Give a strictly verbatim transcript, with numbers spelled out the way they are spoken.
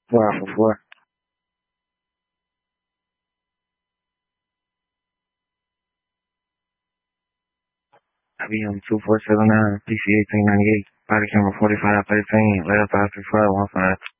four alpha four. I B M two four seven nine, P C eighteen ninety-eight, body camera forty-five thirteen, layout five three five one five.